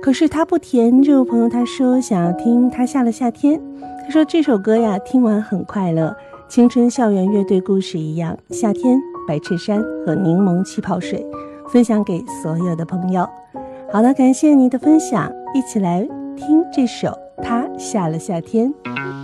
可是他不甜。这位朋友他说想要听他下了夏天，他说这首歌呀听完很快乐，青春校园乐队故事一样，夏天白衬衫和柠檬气泡水，分享给所有的朋友。好的，感谢你的分享，一起来听这首他下了夏天。